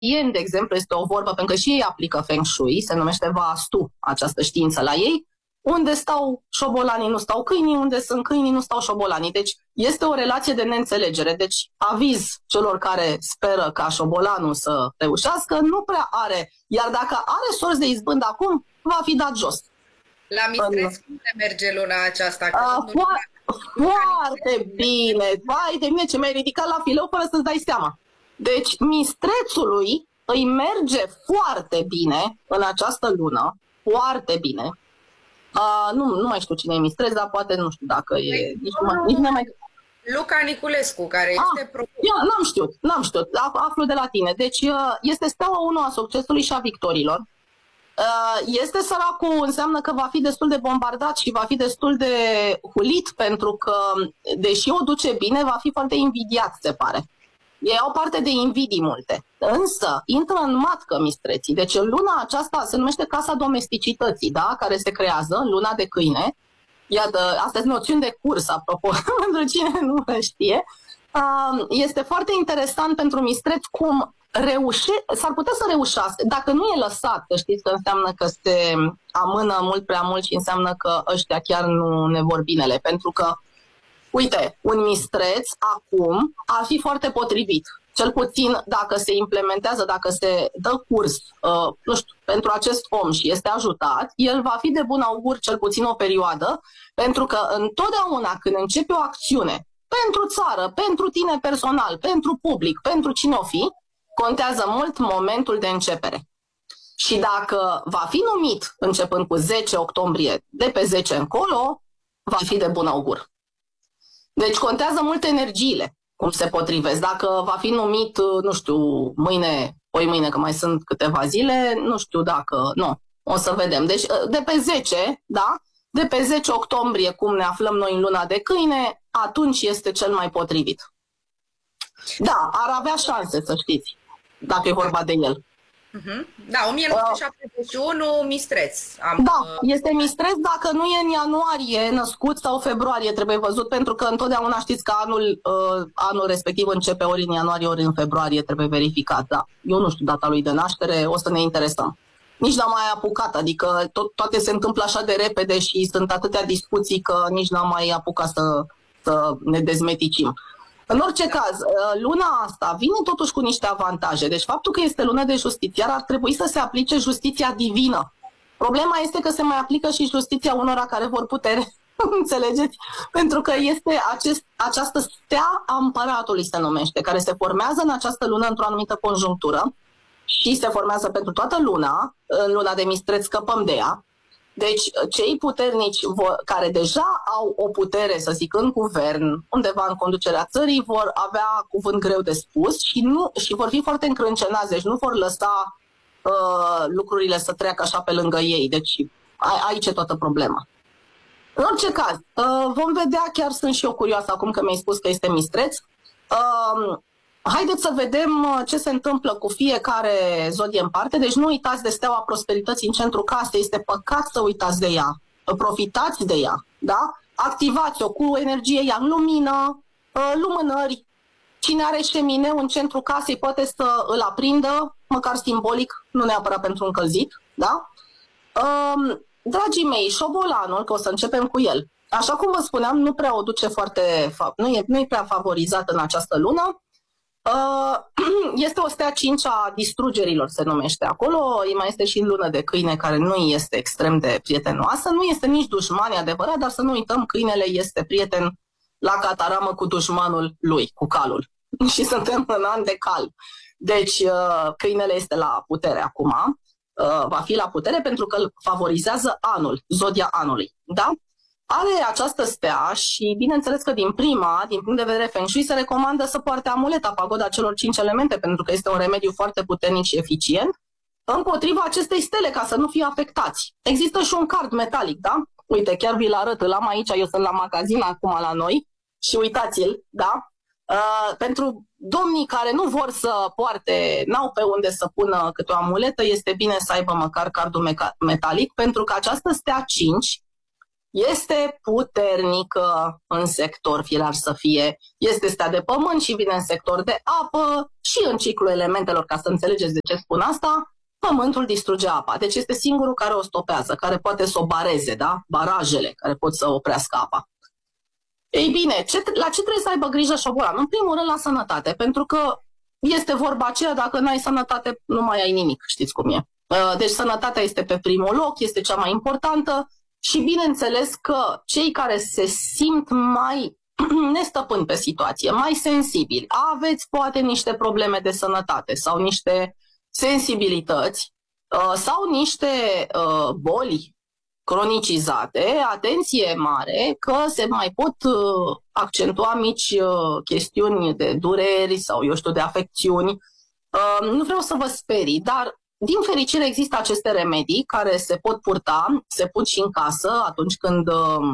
de exemplu, este o vorbă, pentru că și ei aplică Feng Shui, se numește Vastu, această știință la ei, unde stau șobolanii, nu stau câinii, unde sunt câinii, nu stau șobolanii. Deci este o relație de neînțelegere. Deci aviz celor care speră ca șobolanul să reușească, nu prea are. Iar dacă are sorți de izbândă acum, va fi dat jos. La Mistreț cum te merge luna aceasta? Foarte bine! Vai de mine ce mi-ai ridicat la fileu fără să-ți dai seama. Deci Mistrețului îi merge foarte bine în această lună, foarte bine. Nu mai știu cine e Mistreț, dar poate nu știu dacă e... Nici nu mai... Luca Niculescu, care este... Eu n-am știut, aflu de la tine. Deci este steaua 1 a succesului și a victorilor. Este săracul, înseamnă că va fi destul de bombardat și va fi destul de hulit, pentru că, deși o duce bine, va fi foarte invidiat, se pare. Ei au parte de invidii multe. Însă, intră în matcă Mistreții. Deci în luna aceasta se numește Casa Domesticității, da? Care se creează în luna de câine. Iată, asta este noțiuni de curs, apropo, pentru cine nu știe. Este foarte interesant pentru Mistreți cum s-ar putea să reușească, dacă nu e lăsat, că știți că înseamnă că se amână mult prea mult și înseamnă că ăștia chiar nu ne vor binele, pentru că, uite, un Mistreț acum ar fi foarte potrivit, cel puțin dacă se implementează, dacă se dă curs, nu știu, pentru acest om și este ajutat, el va fi de bun augur cel puțin o perioadă, pentru că întotdeauna când începe o acțiune pentru țară, pentru tine personal, pentru public, pentru cine o fi, contează mult momentul de începere. Și dacă va fi numit începând cu 10 octombrie, de pe 10 încolo, va fi de bun augur. Deci contează mult energiile, cum se potrivesc. Dacă va fi numit, nu știu, mâine, mâine, că mai sunt câteva zile, nu știu dacă, nu, o să vedem. Deci de pe 10, da? De pe 10 octombrie, cum ne aflăm noi în luna de câine, atunci este cel mai potrivit. Da, ar avea șanse, să știți, dacă e vorba de el. Da, 1971, Mistreț. Este Mistreț, dacă nu e în ianuarie născut sau februarie, trebuie văzut, pentru că întotdeauna știți că anul respectiv începe ori în ianuarie, ori în februarie, trebuie verificat. Da. Eu nu știu data lui de naștere, o să ne interesăm. Nici n-am mai apucat, adică toate se întâmplă așa de repede și sunt atâtea discuții că nici n-am mai apucat să ne dezmeticim. În orice caz, luna asta vine totuși cu niște avantaje. Deci faptul că este lună de justițiar ar trebui să se aplice justiția divină. Problema este că se mai aplică și justiția unora care vor putere, înțelegeți? Pentru că este această stea a împăratului, se numește, care se formează în această lună într-o anumită conjunctură și se formează pentru toată luna. În luna de Mistreț scăpăm de ea. Deci cei puternici care deja au o putere, să zic, în guvern, undeva în conducerea țării, vor avea cuvânt greu de spus și vor fi foarte încrâncenați, deci nu vor lăsa lucrurile să treacă așa pe lângă ei. Deci aici e toată problema. În orice caz, vom vedea, chiar sunt și eu curioasă acum că mi-ai spus că este Mistreț. Haideți să vedem ce se întâmplă cu fiecare zodie în parte. Deci nu uitați de steaua prosperității în centrul casei, este păcat să uitați de ea. Profitați de ea, da? Activați-o cu energie ea în lumină, lumânări. Cine are șemineu în centrul casei poate să îl aprindă, măcar simbolic, nu neapărat pentru încălzit, da? Dragii mei, șobolanul, că o să începem cu el, așa cum vă spuneam, nu prea o duce nu e prea favorizat în această lună. Este o stea 5 a distrugerilor, se numește acolo. Mai este și în lună de câine, care nu este extrem de prietenoasă. Nu este nici dușman, e adevărat, dar să nu uităm, câinele este prieten la cataramă cu dușmanul lui, cu calul. Și suntem în an de cal. Deci câinele este la putere acum. Va fi la putere pentru că îl favorizează anul, zodia anului, da? Are această stea și bineînțeles că din punct de vedere Feng Shui, se recomandă să poarte amuleta, pagoda celor 5 elemente, pentru că este un remediu foarte puternic și eficient împotriva acestei stele, ca să nu fie afectați. Există și un card metalic, da? Uite, chiar vi-l arăt, îl am aici, eu sunt la magazin acum la noi și uitați-l, da? Pentru domnii care nu vor să poarte, n-au pe unde să pună câte o amuletă, este bine să aibă măcar cardul metalic, pentru că această stea 5 este puternică în sector filar să fie, este stea de pământ și vine în sector de apă și în ciclul elementelor, ca să înțelegeți de ce spun asta, pământul distruge apa. Deci este singurul care o stopează, care poate să o bareze, da? Barajele care pot să oprească apa. Ei bine, la ce trebuie să aibă grijă șobolan? În primul rând la sănătate, pentru că este vorba aceea, dacă n-ai sănătate, nu mai ai nimic, știți cum e. Deci sănătatea este pe primul loc, este cea mai importantă și bineînțeles că cei care se simt mai nestăpâni pe situație, mai sensibili, aveți poate niște probleme de sănătate sau niște sensibilități sau niște boli cronicizate, atenție mare că se mai pot accentua mici chestiuni de dureri sau, eu știu, de afecțiuni. Nu vreau să vă sperii, dar din fericire există aceste remedii care se pot purta, se pun și în casă atunci când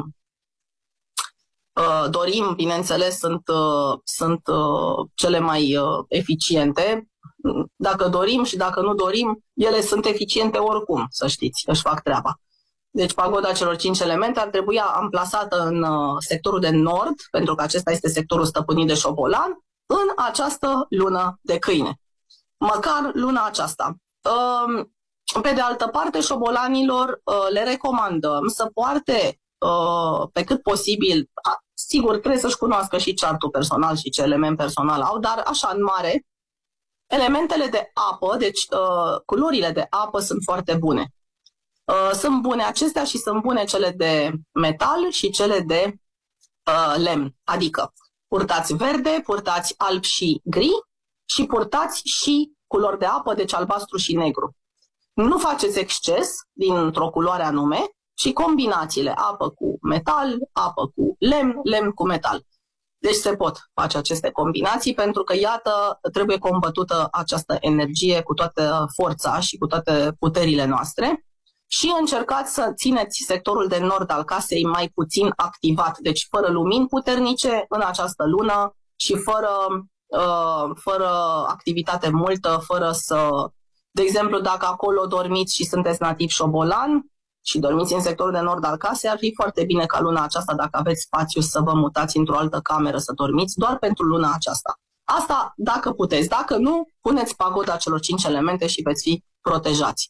dorim, bineînțeles, sunt cele mai eficiente. Dacă dorim și dacă nu dorim, ele sunt eficiente oricum, să știți, își fac treaba. Deci pagoda celor 5 elemente ar trebui amplasată în sectorul de nord, pentru că acesta este sectorul stăpânit de șobolan, în această lună de câine. Măcar luna aceasta. Pe de altă parte, șobolanilor le recomandăm să poarte pe cât posibil, sigur trebuie să-și cunoască și chartul personal și ce element personal au, dar așa în mare, elementele de apă, deci culorile de apă sunt foarte bune. Sunt bune acestea și sunt bune cele de metal și cele de lemn, adică purtați verde, purtați alb și gri și purtați și culori de apă, deci albastru și negru. Nu faceți exces dintr-o culoare anume, ci combinațiile apă cu metal, apă cu lemn, lemn cu metal. Deci se pot face aceste combinații pentru că, iată, trebuie combătută această energie cu toată forța și cu toate puterile noastre și încercați să țineți sectorul de nord al casei mai puțin activat, deci fără lumini puternice în această lună și fără activitate multă, fără să... De exemplu, dacă acolo dormiți și sunteți nativ șobolan și dormiți în sectorul de nord al casei, ar fi foarte bine ca luna aceasta, dacă aveți spațiu, să vă mutați într-o altă cameră să dormiți, doar pentru luna aceasta. Asta dacă puteți. Dacă nu, puneți pagoda celor 5 elemente și veți fi protejați.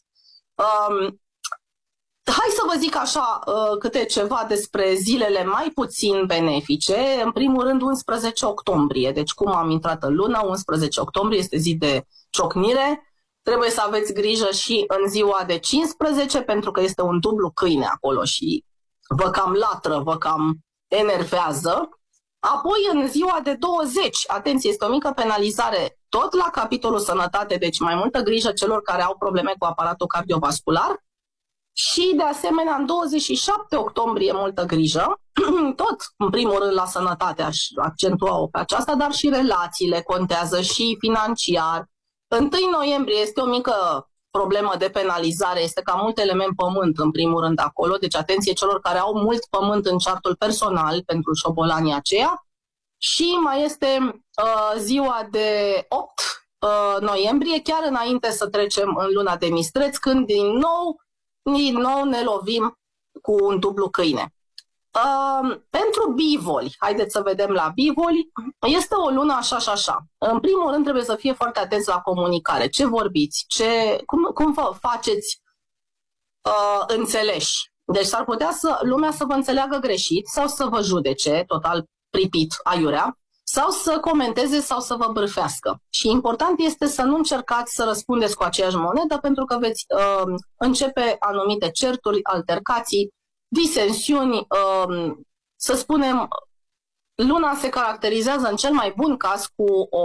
Hai să vă zic așa câte ceva despre zilele mai puțin benefice. În primul rând 11 octombrie, deci cum am intrat în lună, 11 octombrie este zi de ciocnire. Trebuie să aveți grijă și în ziua de 15, pentru că este un dublu câine acolo și vă cam latră, vă cam enervează. Apoi în ziua de 20, atenție, este o mică penalizare tot la capitolul sănătate, deci mai multă grijă celor care au probleme cu aparatul cardiovascular. Și de asemenea în 27 octombrie multă grijă, tot în primul rând la sănătate aș accentua-o pe aceasta, dar și relațiile contează și financiar. 1 noiembrie este o mică problemă de penalizare, este că am mult element pământ în primul rând acolo, deci atenție celor care au mult pământ în chartul personal pentru șobolanii aceia. Și mai este ziua de 8 noiembrie, chiar înainte să trecem în luna de mistreț, când din nou ne lovim cu un dublu câine. Pentru bivoli, haideți să vedem la bivoli, este o lună așa și așa. În primul rând trebuie să fie foarte atenți la comunicare. Ce vorbiți? Cum vă faceți înțeleși? Deci s-ar putea lumea să vă înțeleagă greșit sau să vă judece, total pripit, aiurea, sau să comenteze sau să vă bârfească. Și important este să nu încercați să răspundeți cu aceeași monedă, pentru că veți începe anumite certuri, altercații, disensiuni, să spunem, luna se caracterizează în cel mai bun caz cu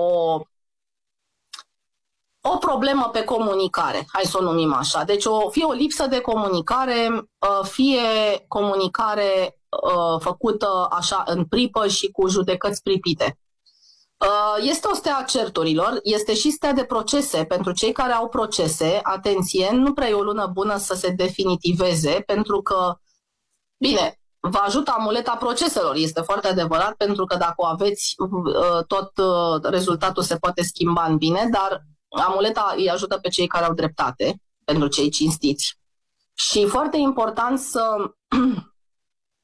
o problemă pe comunicare, hai să o numim așa. Deci fie o lipsă de comunicare, fie comunicare făcută așa în pripă și cu judecăți pripite. Este o stea a certurilor, este și stea de procese. Pentru cei care au procese, atenție, nu prea e o lună bună să se definitiveze, pentru că, bine, vă ajută amuleta proceselor, este foarte adevărat, pentru că dacă o aveți, tot rezultatul se poate schimba în bine, dar amuleta îi ajută pe cei care au dreptate, pentru cei cinstiți. Și foarte important să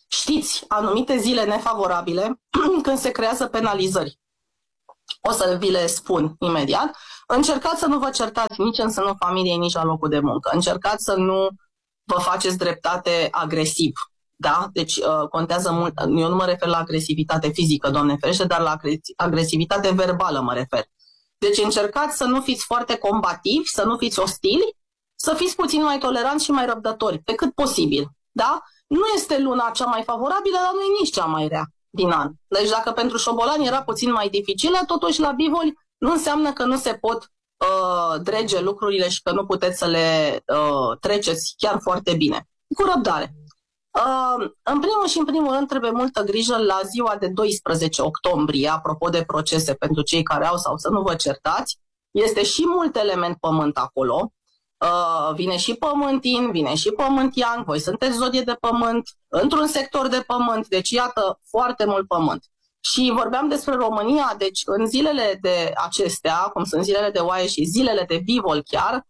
Știți, anumite zile nefavorabile, când se creează penalizări. O să vi le spun imediat. Încercați să nu vă certați nici în sânul familiei, nici la locul de muncă. Încercați să nu vă faceți dreptate agresiv. Da? Deci contează mult. Eu nu mă refer la agresivitate fizică, Doamne ferește, dar la agresivitate verbală mă refer. Deci încercați să nu fiți foarte combativi, să nu fiți ostili, să fiți puțin mai toleranți și mai răbdători, pe cât posibil. Da? Nu este luna cea mai favorabilă, dar nu e nici cea mai rea din an. Deci dacă pentru șobolani era puțin mai dificilă, totuși la bivoli nu înseamnă că nu se pot drege lucrurile și că nu puteți să le treceți chiar foarte bine. Cu răbdare. În primul și în primul rând trebuie multă grijă la ziua de 12 octombrie, apropo de procese pentru cei care au sau să nu vă certați. Este și mult element pământ acolo. Vine și pământin, vine și pământian, voi sunteți zodie de pământ, într-un sector de pământ, deci iată foarte mult pământ. Și vorbeam despre România, deci în zilele de acestea, cum sunt zilele de oaie și zilele de bivol chiar,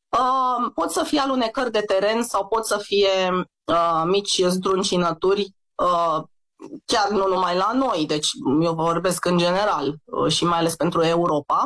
pot să fie alunecări de teren sau pot să fie mici zdruncinături, chiar nu numai la noi, deci eu vorbesc în general și mai ales pentru Europa,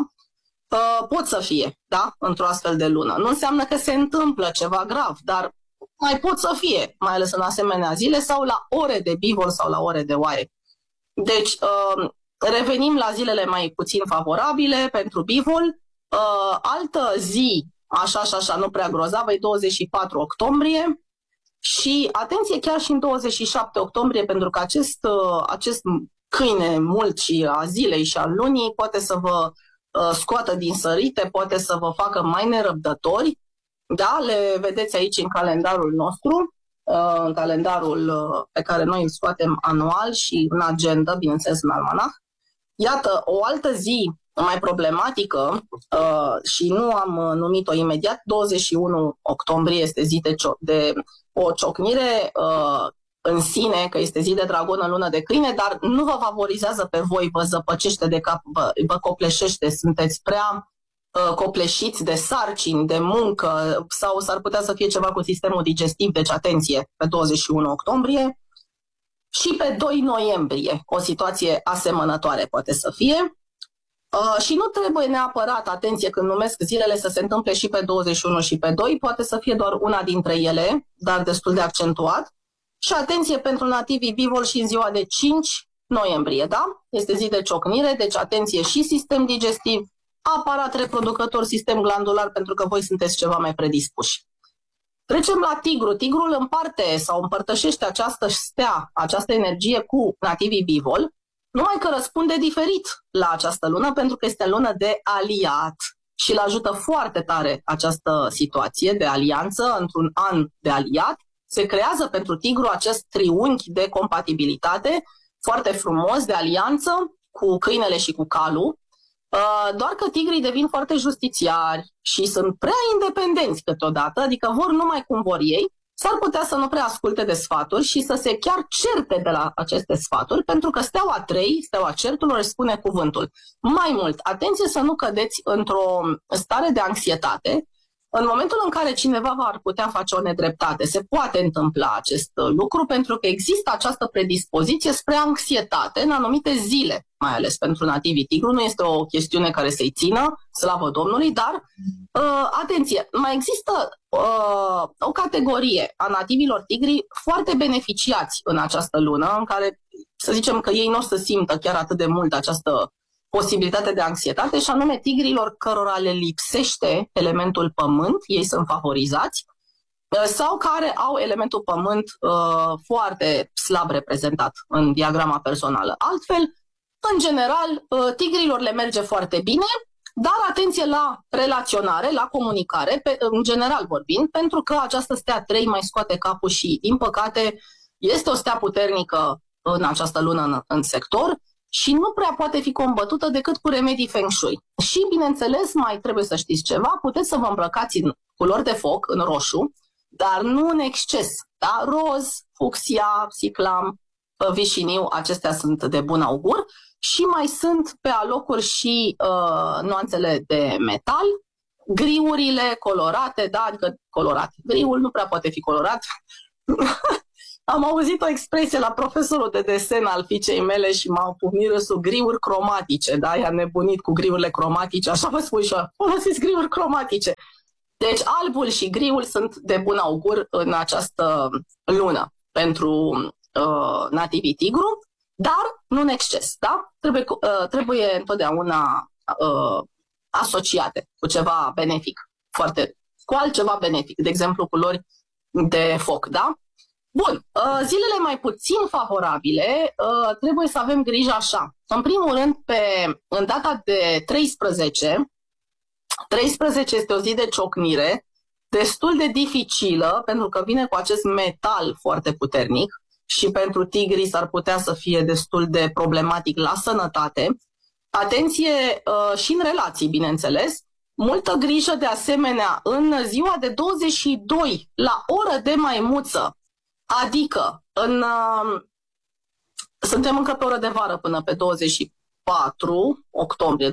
pot să fie, da, într-o astfel de lună. Nu înseamnă că se întâmplă ceva grav, dar mai pot să fie, mai ales în asemenea zile sau la ore de bivol sau la ore de oaie. Deci, revenim la zilele mai puțin favorabile pentru bivol. Altă zi, așa și așa, nu prea grozavă, e 24 octombrie și, atenție, chiar și în 27 octombrie, pentru că acest câine mult și a zilei și a lunii poate să vă scoată din sărite, poate să vă facă mai nerăbdători. Da, le vedeți aici în calendarul nostru, în calendarul pe care noi îl scoatem anual și în agenda, bineînțeles în almanah. Iată, o altă zi mai problematică și nu am numit-o imediat, 21 octombrie este zi de o ciocnire în sine, că este zi de dragon în lună de câine, dar nu vă favorizează pe voi, vă zăpăcește de cap, vă copleșește, sunteți prea copleșiți de sarcini, de muncă sau s-ar putea să fie ceva cu sistemul digestiv, deci atenție, pe 21 octombrie și pe 2 noiembrie, o situație asemănătoare poate să fie. Și nu trebuie neapărat, atenție, când numesc zilele să se întâmple și pe 21 și pe 2, poate să fie doar una dintre ele, dar destul de accentuat. Și atenție pentru nativii bivol și în ziua de 5 noiembrie, da? Este zi de ciocnire, deci atenție și sistem digestiv, aparat reproducător, sistem glandular, pentru că voi sunteți ceva mai predispuși. Trecem la tigru. Tigrul împarte sau împărtășește această stea, această energie cu nativii bivol, numai că răspunde diferit la această lună, pentru că este lună de aliat și îl ajută foarte tare această situație de alianță într-un an de aliat. Se creează pentru tigru acest triunghi de compatibilitate foarte frumos, de alianță cu câinele și cu calul, doar că tigrii devin foarte justițiari și sunt prea independenți câteodată, adică vor numai cum vor ei, s-ar putea să nu prea asculte de sfaturi și să se chiar certe de la aceste sfaturi, pentru că steaua 3, steaua certului, își spune cuvântul. Mai mult, atenție să nu cădeți într-o stare de anxietate. În momentul în care cineva ar putea face o nedreptate, se poate întâmpla acest lucru pentru că există această predispoziție spre anxietate în anumite zile, mai ales pentru nativii tigru. Nu este o chestiune care să-i țină, slavă Domnului, dar atenție, mai există o categorie a nativilor tigri foarte beneficiați în această lună, în care să zicem că ei nu o să simtă chiar atât de mult această posibilitate de anxietate, și anume tigrilor cărora le lipsește elementul pământ, ei sunt favorizați, sau care au elementul pământ foarte slab reprezentat în diagrama personală. Altfel, în general, tigrilor le merge foarte bine, dar atenție la relaționare, la comunicare, în general vorbind, pentru că această stea 3 mai scoate capul și, din păcate, este o stea puternică în această lună în sector, și nu prea poate fi combătută decât cu remedii Feng Shui. Și, bineînțeles, mai trebuie să știți ceva, puteți să vă îmbrăcați în culori de foc, în roșu, dar nu în exces. Da? Roz, fucsia, siclam, vișiniu, acestea sunt de bun augur. Și mai sunt pe alocuri și nuanțele de metal, griurile colorate, da? Adică colorate. Griul nu prea poate fi colorat. Am auzit o expresie la profesorul de desen al fiicei mele și m-a pufnit râsul, griuri cromatice, da? I-a nebunit cu griurile cromatice, așa vă spun și eu, folosiți griuri cromatice. Deci albul și griul sunt de bun augur în această lună pentru nativii tigru, dar nu în exces, da? Trebuie întotdeauna asociate cu ceva benefic, cu altceva benefic, de exemplu culori de foc, da? Bun, zilele mai puțin favorabile, trebuie să avem grijă așa. În primul rând, în data de 13 este o zi de ciocnire, destul de dificilă, pentru că vine cu acest metal foarte puternic și pentru tigrii s-ar putea să fie destul de problematic la sănătate. Atenție și în relații, bineînțeles. Multă grijă de asemenea în ziua de 22 la oră de maimuță, adică suntem încă pe oră de vară până pe 24 octombrie, 24-25,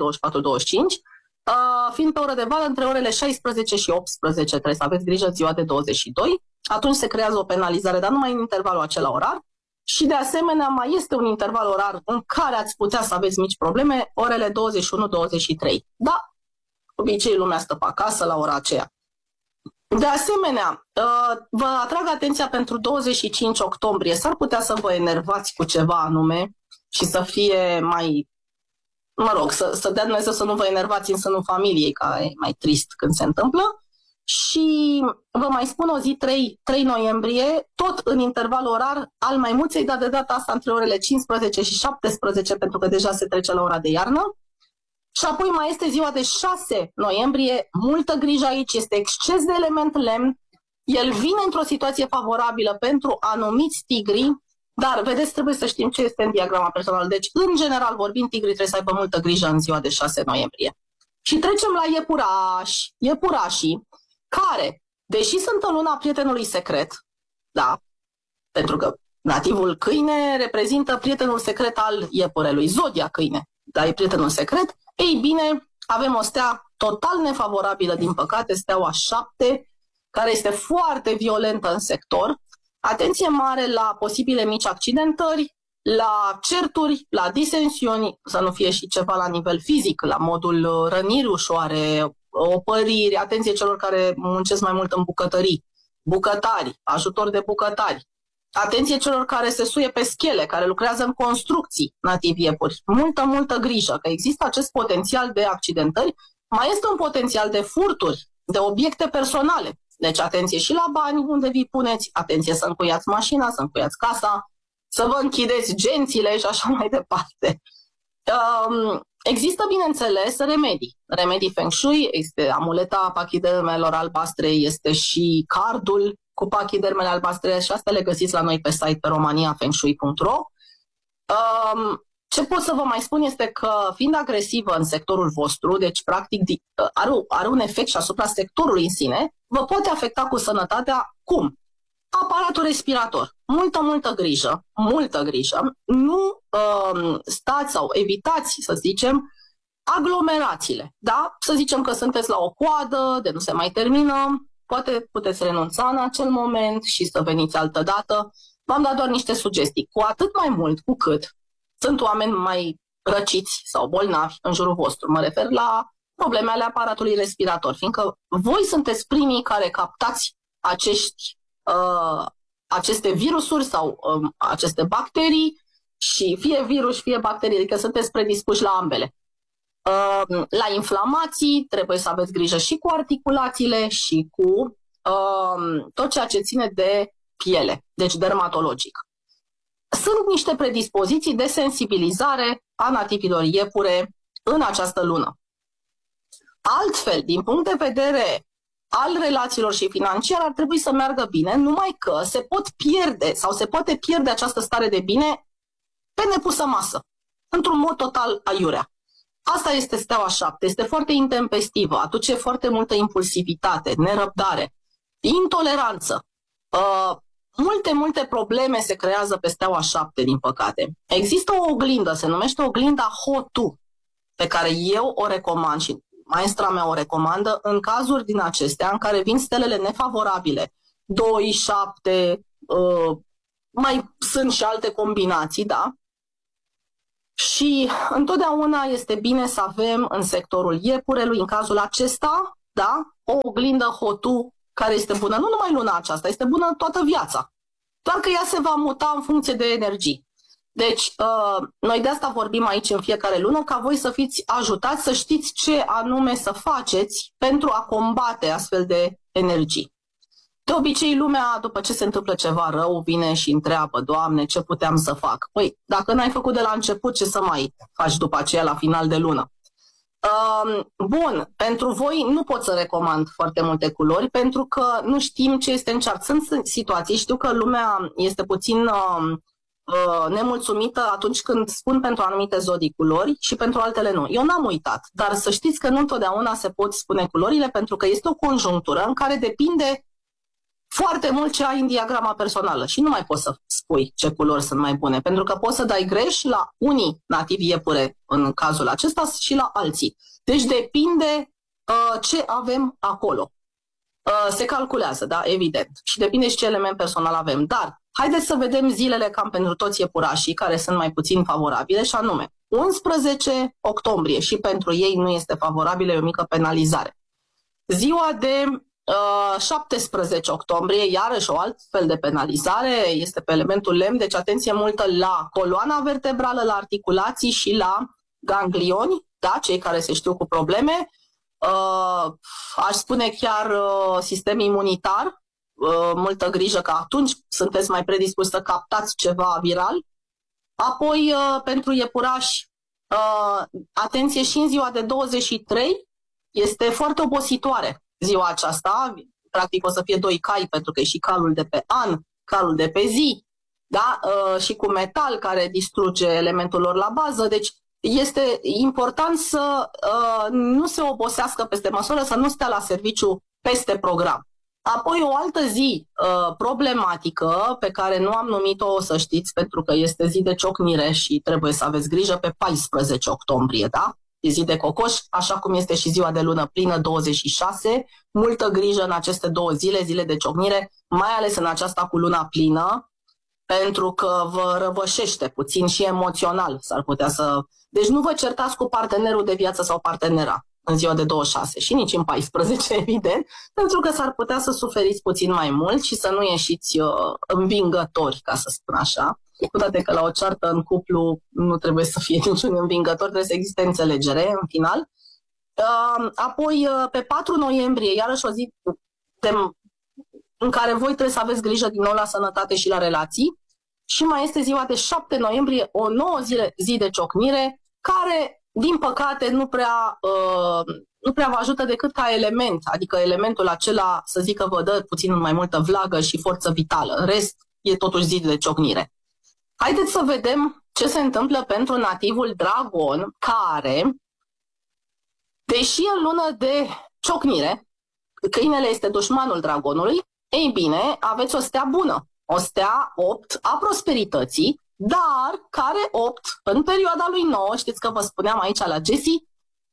fiind pe oră de vară între orele 16 și 18, trebuie să aveți grijă ziua de 22, atunci se creează o penalizare, dar numai în intervalul acela orar. Și de asemenea mai este un interval orar în care ați putea să aveți mici probleme, orele 21-23. Da, obicei lumea stă pe acasă la ora aceea. De asemenea, vă atrag atenția pentru 25 octombrie. S-ar putea să vă enervați cu ceva anume și să fie mai, mă rog, să dea Dumnezeu să nu vă enervați în sânul familiei, care e mai trist când se întâmplă. Și vă mai spun o zi 3 noiembrie, tot în intervalul orar al maimuței, dar de data asta între orele 15 și 17, pentru că deja se trece la ora de iarnă. Și apoi mai este ziua de 6 noiembrie, multă grijă aici, este exces de element lemn, el vine într-o situație favorabilă pentru anumiți tigri, dar vedeți, trebuie să știm ce este în diagrama personală. Deci, în general vorbind, tigrii trebuie să aibă multă grijă în ziua de 6 noiembrie. Și trecem la iepurașii, care, deși sunt în luna prietenului secret, da, pentru că nativul câine reprezintă prietenul secret al iepurelui, zodia câine, dar e prietenul secret, ei bine, avem o stea total nefavorabilă, din păcate, steaua 7, care este foarte violentă în sector. Atenție mare la posibile mici accidentări, la certuri, la disensiuni, să nu fie și ceva la nivel fizic, la modul răniri ușoare, opăriri, atenție celor care muncesc mai mult în bucătării, bucătari, ajutor de bucătari, atenție celor care se suie pe schele, care lucrează în construcții nativi iepuri. Multă grijă, că există acest potențial de accidentări, mai este un potențial de furturi, de obiecte personale. Deci atenție și la bani unde vi puneți, atenție să încuiați mașina, să încuiați casa, să vă închideți gențile și așa mai departe. Există, bineînțeles, remedii Feng Shui, este amuleta pachidermelor albastre, este și cardul cu pachidermele albastre și astea le găsiți la noi pe site pe romaniafengshui.ro. Ce pot să vă mai spun este că, fiind agresivă în sectorul vostru, deci practic are un efect și asupra sectorului în sine, vă poate afecta cu sănătatea cum? Aparatul respirator. Multă grijă. Nu stați sau evitați, să zicem, aglomerațiile. Da? Să zicem că sunteți la o coadă, de nu se mai termină, poate puteți renunța în acel moment și să veniți altă dată. V-am dat doar niște sugestii. Cu atât mai mult cu cât sunt oameni mai răciți sau bolnavi în jurul vostru. Mă refer la probleme ale aparatului respirator, fiindcă voi sunteți primii care captați aceste virusuri sau aceste bacterii și fie virus, fie bacterii, adică sunteți predispuși la ambele. La inflamații trebuie să aveți grijă și cu articulațiile și cu tot ceea ce ține de piele, deci dermatologic. Sunt niște predispoziții de sensibilizare a nativilor iepure în această lună. Altfel, din punct de vedere al relațiilor și financiar, ar trebui să meargă bine, numai că se pot pierde sau se poate pierde această stare de bine pe nepusă masă, într-un mod total aiurea. Asta este steaua 7, este foarte intempestivă, aduce foarte multă impulsivitate, nerăbdare, intoleranță. Multe probleme se creează pe steaua 7, din păcate. Există o oglindă, se numește oglinda Ho-Tu, pe care eu o recomand și maestra mea o recomandă în cazuri din acestea în care vin stelele nefavorabile, 2, 7, mai sunt și alte combinații, da? Și întotdeauna este bine să avem în sectorul iepurelui, în cazul acesta, da, o oglindă HOTU care este bună nu numai luna aceasta, este bună toată viața. Doar că ea se va muta în funcție de energii. Deci, noi de asta vorbim aici în fiecare lună, ca voi să fiți ajutați să știți ce anume să faceți pentru a combate astfel de energii. De obicei, lumea, după ce se întâmplă ceva rău, vine și întreabă, Doamne, ce puteam să fac? Păi, dacă n-ai făcut de la început, ce să mai faci după aceea la final de lună? Bun, pentru voi nu pot să recomand foarte multe culori, pentru că nu știm ce este în chart. Sunt situații, știu că lumea este puțin nemulțumită atunci când spun pentru anumite zodii culori și pentru altele nu. Eu n-am uitat, dar să știți că nu întotdeauna se pot spune culorile, pentru că este o conjunctură în care depinde foarte mult ce ai în diagrama personală și nu mai poți să spui ce culori sunt mai bune, pentru că poți să dai greș la unii nativi iepure în cazul acesta și la alții. Deci depinde ce avem acolo. Se calculează, da, evident, și depinde și ce element personal avem, dar haideți să vedem zilele cam pentru toți iepurașii care sunt mai puțin favorabile, și anume 11 octombrie și pentru ei nu este favorabilă, e o mică penalizare. Ziua de 17 octombrie, iarăși o altfel de penalizare, este pe elementul lemn, deci atenție multă la coloana vertebrală, la articulații și la ganglioni, da, cei care se știu cu probleme, aș spune chiar sistem imunitar, multă grijă că atunci sunteți mai predispuși să captați ceva viral. Apoi, pentru iepurași, atenție și în ziua de 23, este foarte obositoare ziua aceasta, practic o să fie 2 cai, pentru că e și calul de pe an, calul de pe zi, da? Și cu metal care distruge elementul lor la bază, deci este important să nu se obosească peste măsură, să nu stea la serviciu peste program. Apoi o altă zi problematică pe care nu am numit-o, să știți, pentru că este zi de ciocnire și trebuie să aveți grijă, pe 14 octombrie, da? E zi de cocoș, așa cum este și ziua de lună plină 26. Multă grijă în aceste 2 zile, zile de ciocnire, mai ales în aceasta cu luna plină, pentru că vă răvășește puțin și emoțional. S-ar putea să... Deci nu vă certați cu partenerul de viață sau partenera în ziua de 26 și nici în 14, evident, pentru că s-ar putea să suferiți puțin mai mult și să nu ieșiți învingători, ca să spun așa. Cu toate că la o ceartă în cuplu nu trebuie să fie niciun învingător, trebuie să existe înțelegere în final. Apoi, pe 4 noiembrie, iarăși o zi în care voi trebuie să aveți grijă din nou la sănătate și la relații. Și mai este ziua de 7 noiembrie, o nouă zi de ciocnire, care, din păcate, nu prea vă ajută decât ca element, adică elementul acela, să zic că vă dă puțin mai multă vlagă și forță vitală. În rest, e totuși zi de ciocnire. Haideți să vedem ce se întâmplă pentru nativul dragon, care, deși în lună de ciocnire, câinele este dușmanul dragonului, ei bine, aveți o stea bună, o stea 8 a prosperității, dar care 8 în perioada lui 9, știți că vă spuneam aici la Jessie,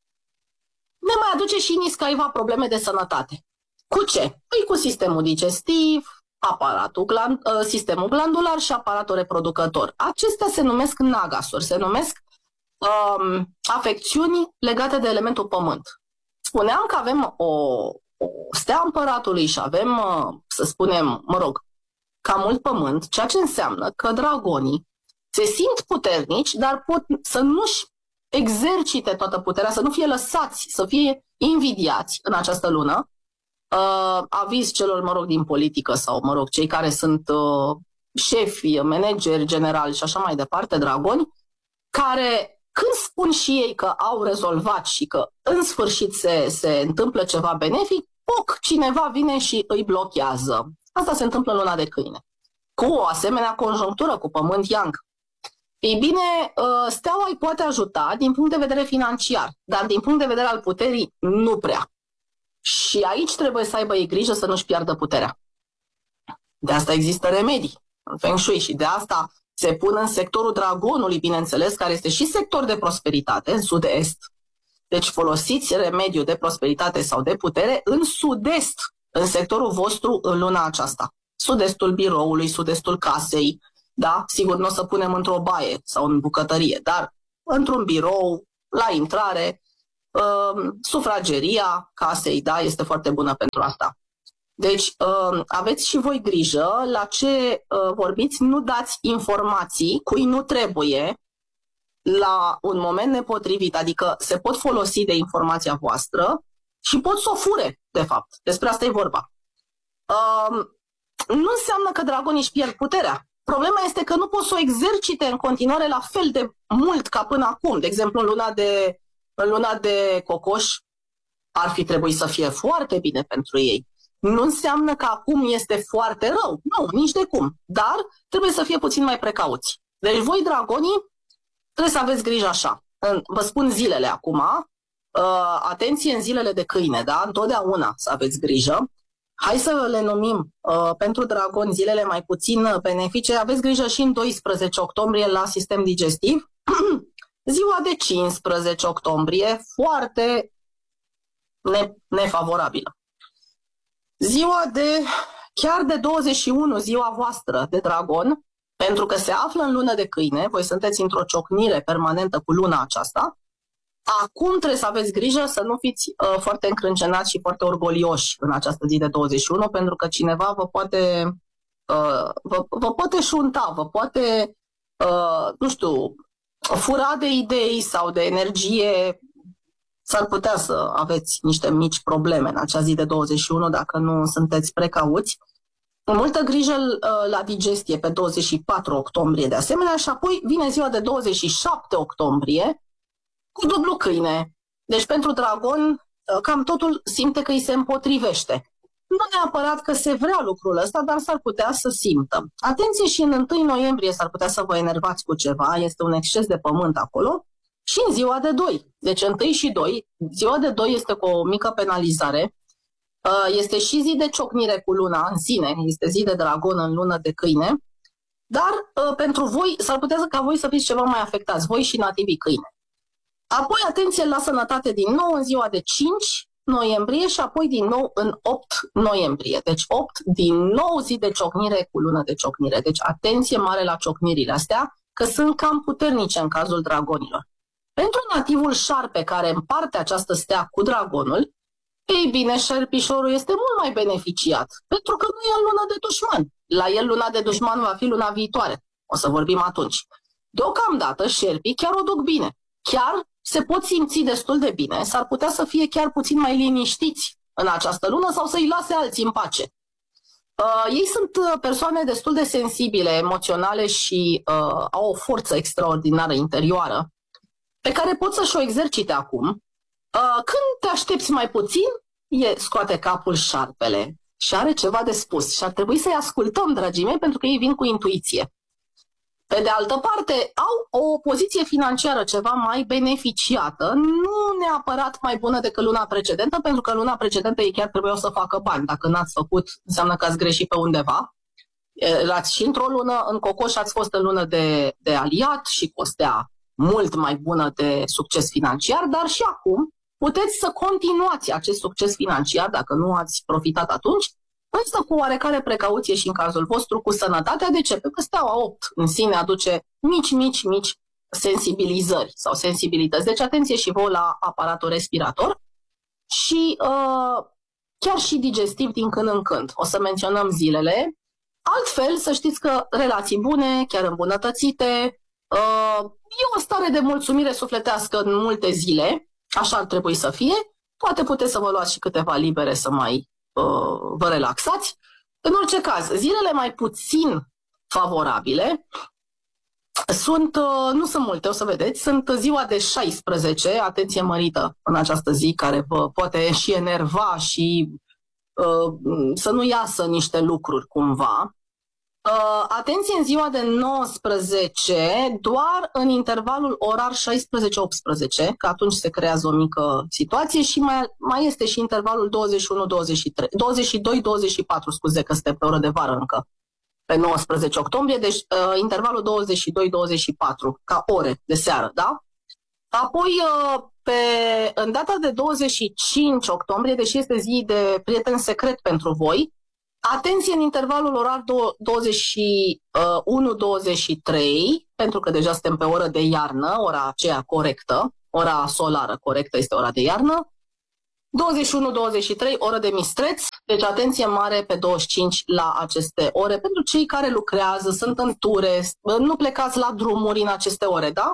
ne mai aduce și niscaiva probleme de sănătate. Cu ce? Păi cu sistemul digestiv, sistemul glandular și aparatul reproducător. Acestea se numesc nagasuri, se numesc afecțiuni legate de elementul pământ. Spuneam că avem o stea împăratului și avem, să spunem, ca mult pământ, ceea ce înseamnă că dragonii se simt puternici, dar pot să nu-și exercite toată puterea, să nu fie lăsați, să fie invidiați în această lună. Aviz celor, din politică sau, cei care sunt șefi, manageri generali și așa mai departe, dragoni, care când spun și ei că au rezolvat și că în sfârșit se întâmplă ceva benefic, cineva vine și îi blochează. Asta se întâmplă în luna de câine. Cu o asemenea conjunctură cu pământ yang. Ei bine, steaua îi poate ajuta din punct de vedere financiar, dar din punct de vedere al puterii, nu prea. Și aici trebuie să aibă ei grijă să nu-și piardă puterea. De asta există remedii în Feng Shui și de asta se pun în sectorul dragonului, bineînțeles, care este și sector de prosperitate, în sud-est. Deci folosiți remediul de prosperitate sau de putere în sud-est, în sectorul vostru în luna aceasta. Sud-estul biroului, sud-estul casei, da? Sigur, nu o să punem într-o baie sau în bucătărie, dar într-un birou, la intrare, sufrageria casei, da? Este foarte bună pentru asta. Deci, aveți și voi grijă la ce vorbiți, nu dați informații cui nu trebuie la un moment nepotrivit, adică se pot folosi de informația voastră și pot să o fure, de fapt. Despre asta e vorba. Nu înseamnă că dragonii își pierd puterea. Problema este că nu pot să o exercite în continuare la fel de mult ca până acum. De exemplu, în luna de cocoș ar fi trebuit să fie foarte bine pentru ei. Nu înseamnă că acum este foarte rău. Nu, nici de cum. Dar trebuie să fie puțin mai precauți. Deci voi, dragonii, trebuie să aveți grijă așa. Vă spun zilele acum. Atenție în zilele de câine, da? Întotdeauna să aveți grijă. Hai să le numim pentru dragoni zilele mai puțin benefice. Aveți grijă și în 12 octombrie la sistem digestiv. Ziua de 15 octombrie, foarte nefavorabilă. Chiar de 21, ziua voastră de dragon, pentru că se află în lună de câine, voi sunteți într-o ciocnire permanentă cu luna aceasta, acum trebuie să aveți grijă să nu fiți foarte încrâncenați și foarte orgolioși în această zi de 21, pentru că cineva vă poate șunta, vă poate, nu știu, fura de idei sau de energie. S-ar putea să aveți niște mici probleme în acea zi de 21 dacă nu sunteți precauți. Multă grijă la digestie pe 24 octombrie de asemenea și apoi vine ziua de 27 octombrie cu dublu câine. Deci pentru dragon cam totul simte că îi se împotrivește. Nu neapărat că se vrea lucrul ăsta, dar s-ar putea să simtă. Atenție, și în 1 noiembrie s-ar putea să vă enervați cu ceva, este un exces de pământ acolo. Și în ziua de 2. Deci 1 și 2. Ziua de 2 este cu o mică penalizare. Este și zi de ciocnire cu luna în sine. Este zi de dragon în lună de câine. Dar pentru voi s-ar putea ca voi să fiți ceva mai afectați. Voi și nativii câine. Apoi atenție la sănătate din nou în ziua de 5 noiembrie și apoi din nou în 8 noiembrie. Deci 8 din nou zi de ciocnire cu lună de ciocnire. Deci atenție mare la ciocnirile astea, că sunt cam puternice în cazul dragonilor. Pentru nativul șarpe care împarte această stea cu dragonul, ei bine, șerpișorul este mult mai beneficiat, pentru că nu e în luna de dușman. La el luna de dușman va fi luna viitoare. O să vorbim atunci. Deocamdată șerpii chiar o duc bine. Chiar se pot simți destul de bine, s-ar putea să fie chiar puțin mai liniștiți în această lună sau să-i lase alții în pace. Ei sunt persoane destul de sensibile, emoționale și au o forță extraordinară interioară, pe care pot să-și o exercite acum. Când te aștepți mai puțin, scoate capul șarpele și are ceva de spus și ar trebui să-i ascultăm, dragii mei, pentru că ei vin cu intuiție. Pe de altă parte, au o poziție financiară ceva mai beneficiată, nu neapărat mai bună decât luna precedentă, pentru că luna precedentă ei chiar trebuiau să facă bani. Dacă n-ați făcut, înseamnă că ați greșit pe undeva. Erați și într-o lună, în cocoș ați fost în lună de aliat și cu o stea mult mai bună de succes financiar, dar și acum puteți să continuați acest succes financiar, dacă nu ați profitat atunci, însă cu oarecare precauție și în cazul vostru cu sănătatea. De ce? Pentru că steaua 8 în sine aduce mici sensibilizări sau sensibilități. Deci atenție și voi la aparatul respirator și chiar și digestiv din când în când. O să menționăm zilele. Altfel, să știți că relații bune, chiar îmbunătățite, e o stare de mulțumire sufletească în multe zile, așa ar trebui să fie. Poate puteți să vă luați și câteva libere să mai vă relaxați. În orice caz, zilele mai puțin favorabile nu sunt multe, o să vedeți. Sunt ziua de 16, atenție mărită în această zi, care vă poate și enerva și să nu iasă niște lucruri cumva. Atenție în ziua de 19, doar în intervalul orar 16-18, că atunci se creează o mică situație, și mai este și intervalul 22-24, scuze că suntem pe oră de vară încă, pe 19 octombrie, deci intervalul 22-24, ca ore de seară, da? Apoi, în data de 25 octombrie, deși este zi de prieten secret pentru voi, Atenție în intervalul orar 21-23, pentru că deja suntem pe oră de iarnă, ora aceea corectă, ora solară corectă este ora de iarnă. 21-23, oră de mistreț, deci atenție mare pe 25 la aceste ore. Pentru cei care lucrează, sunt în ture, nu plecați la drumuri în aceste ore, da?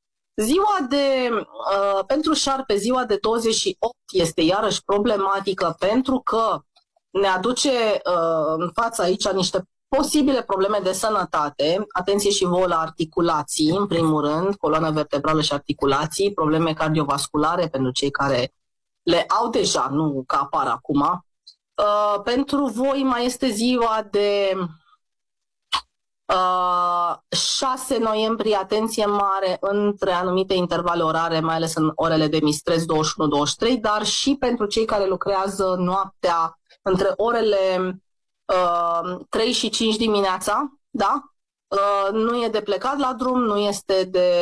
Pentru șarpe, ziua de 28 este iarăși problematică pentru că ne aduce în fața aici niște posibile probleme de sănătate. Atenție și vouă la articulații, în primul rând, coloană vertebrală și articulații, probleme cardiovasculare pentru cei care le au deja, nu că apar acum. Pentru voi mai este ziua de 6 noiembrie, atenție mare între anumite intervale orare, mai ales în orele de mistreț 21-23, dar și pentru cei care lucrează noaptea între orele 3 și 5 dimineața, da? Nu e de plecat la drum, nu este de...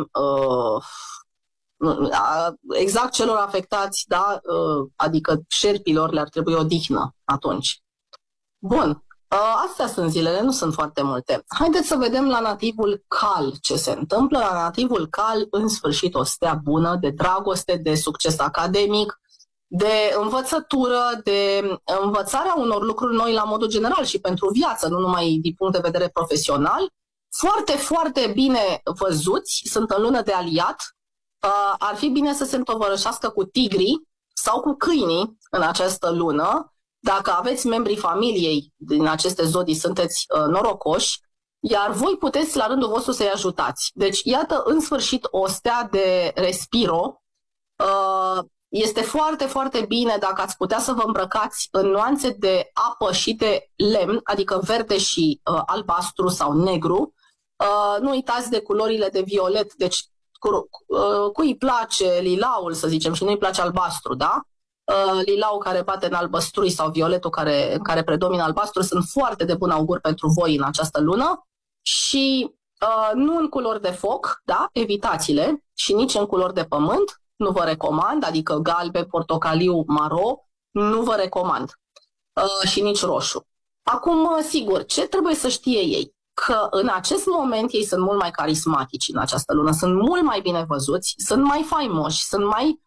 exact celor afectați, da? Adică șerpilor le-ar trebui odihnă atunci. Bun, astea sunt zilele, nu sunt foarte multe. Haideți să vedem la nativul Cal ce se întâmplă. La nativul Cal, în sfârșit, o stea bună de dragoste, de succes academic, de învățătură, de învățarea unor lucruri noi la modul general și pentru viață, nu numai din punct de vedere profesional. Foarte, foarte bine văzuți, sunt în lună de aliat. Ar fi bine să se întovărășească cu tigrii sau cu câinii în această lună. Dacă aveți membrii familiei din aceste zodii, sunteți norocoși, iar voi puteți la rândul vostru să-i ajutați. Deci, iată, în sfârșit, o stea de respiro. Este foarte, foarte bine dacă ați putea să vă îmbrăcați în nuanțe de apă și de lemn, adică verde și albastru sau negru. Nu uitați de culorile de violet, deci cui îi place lilaul, să zicem, și nu îi place albastru, da? Lilaul care bate în albăstrui sau violetul care predomină albastru sunt foarte de bun augur pentru voi în această lună și nu în culori de foc, da? Evitați-le, și nici în culori de pământ, nu vă recomand, adică galben, portocaliu, maro, nu vă recomand, și nici roșu. Acum, sigur, ce trebuie să știe ei? Că în acest moment ei sunt mult mai carismatici în această lună, sunt mult mai bine văzuți, sunt mai faimoși, sunt mai...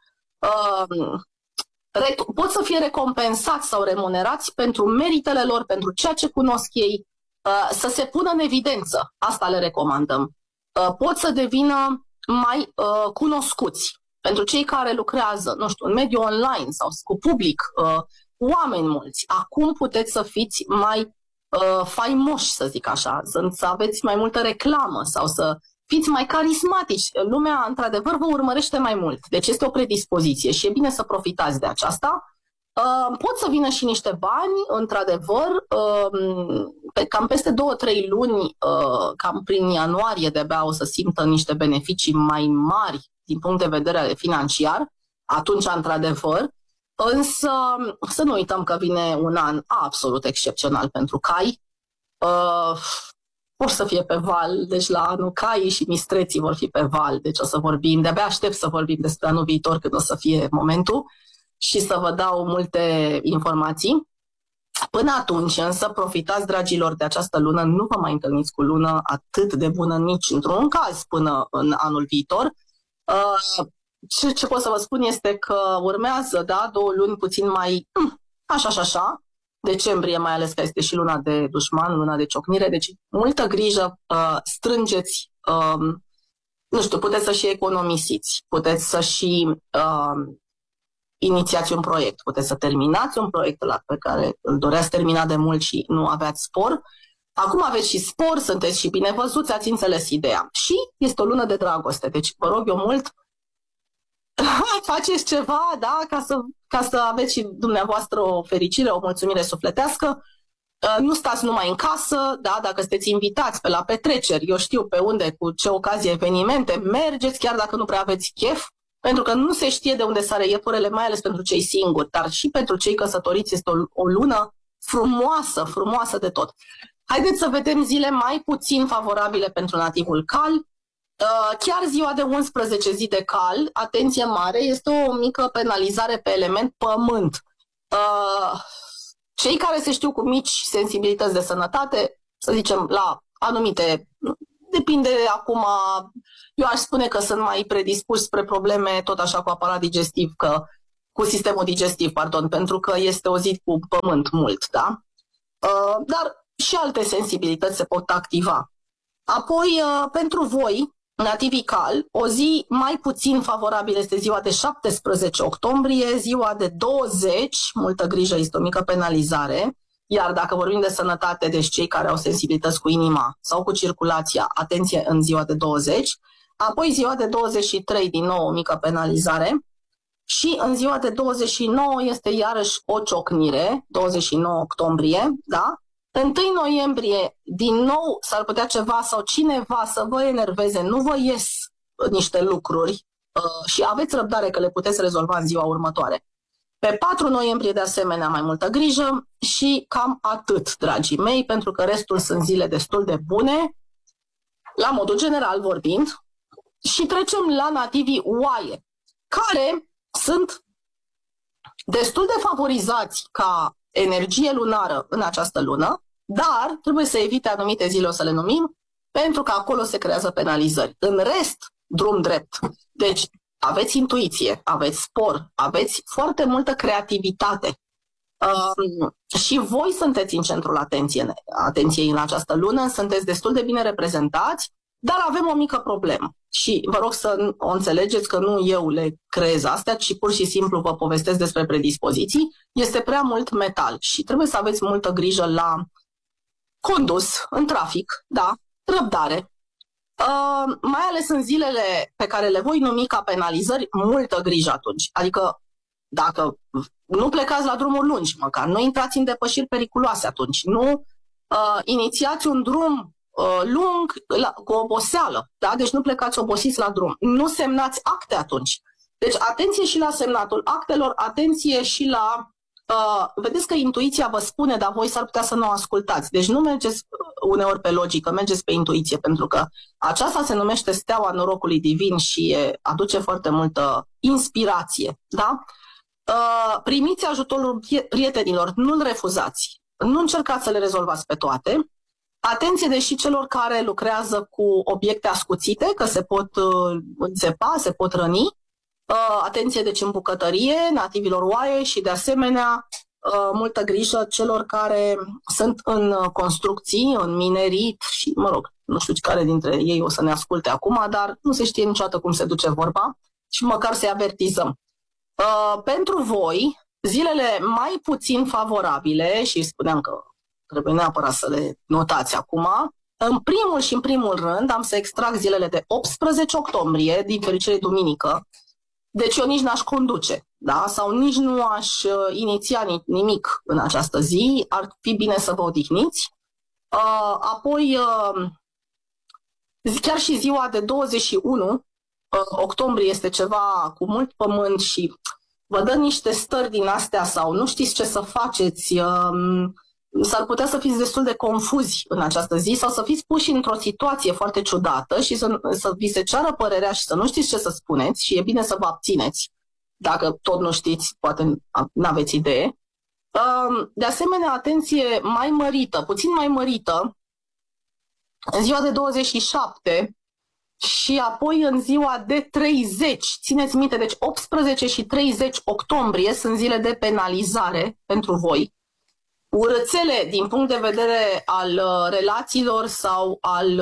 pot să fie recompensați sau remunerați pentru meritele lor, pentru ceea ce cunosc ei, să se pună în evidență. Asta le recomandăm. Pot să devină mai cunoscuți. Pentru cei care lucrează, nu știu, în mediul online sau cu public, oameni mulți, acum puteți să fiți mai faimoși, să zic așa, să aveți mai multă reclamă sau să fiți mai carismatici. Lumea, într-adevăr, vă urmărește mai mult. Deci este o predispoziție și e bine să profitați de aceasta. Pot să vină și niște bani, într-adevăr, cam peste 2-3 luni, cam prin ianuarie de-abia o să simtă niște beneficii mai mari din punct de vedere financiar, atunci, într-adevăr, însă să nu uităm că vine un an absolut excepțional pentru cai. Vor să fie pe val, deci la anul caii și mistreții vor fi pe val, deci o să vorbim, de-abia aștept să vorbim despre anul viitor când o să fie momentul și să vă dau multe informații. Până atunci, însă, profitați, dragilor, de această lună, nu vă mai întâlniți cu lună atât de bună nici într-un caz până în anul viitor. Ce pot să vă spun este că urmează, da, 2 luni puțin mai așa, decembrie mai ales, că este și luna de dușman, luna de ciocnire, deci multă grijă, strângeți, nu știu, puteți să și economisiți, puteți să și inițiați un proiect, puteți să terminați un proiect pe care îl doreați termina de mult și nu aveați spor. Acum aveți și spor, sunteți și bine văzuți, ați înțeles ideea. Și este o lună de dragoste, deci vă rog eu mult, faceți ceva, da, ca să aveți și dumneavoastră o fericire, o mulțumire sufletească. Nu stați numai în casă, da, dacă sunteți invitați pe la petreceri, eu știu pe unde, cu ce ocazie, evenimente, mergeți chiar dacă nu prea aveți chef, pentru că nu se știe de unde sare iepurele, mai ales pentru cei singuri, dar și pentru cei căsătoriți este o lună frumoasă, frumoasă de tot. Haideți să vedem zile mai puțin favorabile pentru nativul Cal. Chiar ziua de 11 zi de Cal, atenție mare, este o mică penalizare pe element pământ. Cei care se știu cu mici sensibilități de sănătate, să zicem, la anumite, depinde acum, eu aș spune că sunt mai predispuși spre probleme tot așa cu aparat digestiv, cu sistemul digestiv, pardon, pentru că este o zi cu pământ mult, da? Dar și alte sensibilități se pot activa. Apoi, pentru voi, nativii cal, o zi mai puțin favorabilă este ziua de 17 octombrie, ziua de 20, multă grijă, este o mică penalizare, iar dacă vorbim de sănătate, deci cei care au sensibilități cu inima sau cu circulația, atenție în ziua de 20, apoi ziua de 23, din nou o mică penalizare, și în ziua de 29 este iarăși o ciocnire, 29 octombrie, da? 1 noiembrie, din nou, s-ar putea ceva sau cineva să vă enerveze, nu vă ies niște lucruri și aveți răbdare că le puteți rezolva în ziua următoare. Pe 4 noiembrie, de asemenea, mai multă grijă și cam atât, dragii mei, pentru că restul sunt zile destul de bune, la modul general vorbind, și trecem la nativii oaie, care sunt destul de favorizați ca energie lunară în această lună, dar trebuie să evite anumite zile, o să le numim, pentru că acolo se creează penalizări. În rest, drum drept. Deci, aveți intuiție, aveți spor, aveți foarte multă creativitate. Și voi sunteți în centrul atenției în această lună, sunteți destul de bine reprezentați, dar avem o mică problemă. Și vă rog să o înțelegeți că nu eu le creez astea, ci pur și simplu vă povestesc despre predispoziții. Este prea mult metal și trebuie să aveți multă grijă la condus, în trafic, da, răbdare. Mai ales în zilele pe care le voi numi ca penalizări, multă grijă atunci. Adică dacă nu plecați la drumuri lungi, măcar nu intrați în depășiri periculoase atunci, nu inițiați un drum lung cu oboseală, da? Deci nu plecați obosiți la drum. Nu semnați acte atunci. Deci atenție și la semnatul actelor, atenție și la... vedeți că intuiția vă spune, dar voi s-ar putea să nu o ascultați. Deci nu mergeți uneori pe logică, mergeți pe intuiție, pentru că aceasta se numește steaua norocului divin și aduce foarte multă inspirație, da? Primiți ajutorul prietenilor, nu-l refuzați. Nu încercați să le rezolvați pe toate. Atenție deși celor care lucrează cu obiecte ascuțite, că se pot înțepa, se pot răni. Atenție deci în bucătărie, nativilor oaie și de asemenea multă grijă celor care sunt în construcții, în minerit și, mă rog, nu știu care dintre ei o să ne asculte acum, dar nu se știe niciodată cum se duce vorba și măcar să-i avertizăm. Pentru voi, zilele mai puțin favorabile, și spuneam că trebuie neapărat să le notați acum, în primul și în primul rând am să extrag zilele de 18 octombrie, din fericire duminică, deci eu nici n-aș conduce, da? Sau nici nu aș iniția nimic în această zi, ar fi bine să vă odihniți. Apoi, chiar și ziua de 21 octombrie este ceva cu mult pământ și vă dă niște stări din astea sau nu știți ce să faceți, s-ar putea să fiți destul de confuzi în această zi sau să fiți puși într-o situație foarte ciudată și să vi se ceară părerea și să nu știți ce să spuneți și e bine să vă abțineți. Dacă tot nu știți, poate n-aveți idee. De asemenea, atenție mai mărită, puțin mai mărită, în ziua de 27 și apoi în ziua de 30. Țineți minte, deci 18 și 30 octombrie sunt zile de penalizare pentru voi. Urățele din punct de vedere al relațiilor sau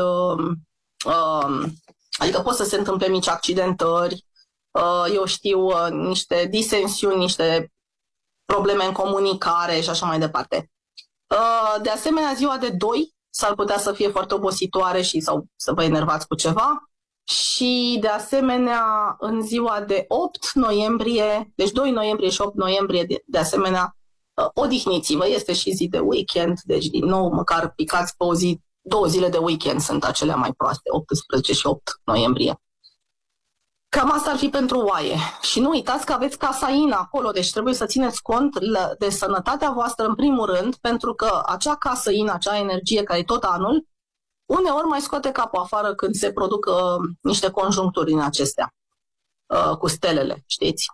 adică pot să se întâmple mici accidentări, eu știu, niște disensiuni, niște probleme în comunicare și așa mai departe. De asemenea, ziua de 2 s-ar putea să fie foarte obositoare sau să vă enervați cu ceva. Și de asemenea, în ziua de 8 noiembrie, deci 2 noiembrie și 8 noiembrie, de asemenea, odihniți-vă, este și zi de weekend, deci din nou măcar picați pe o zi, 2 zile de weekend sunt acelea mai proaste, 18 și 8 noiembrie. Cam asta ar fi pentru oaie. Și nu uitați că aveți casa Ina acolo, deci trebuie să țineți cont de sănătatea voastră în primul rând, pentru că acea casă Ina, acea energie care e tot anul, uneori mai scoate capul afară când se produc niște conjuncturi din acestea cu stelele, știți?